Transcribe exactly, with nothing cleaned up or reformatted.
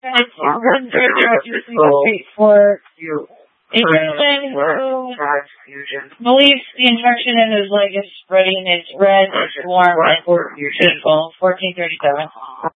For you. Believes the infection in his leg is spreading. It's red, it's warm, and painful. fourteen thirty-seven.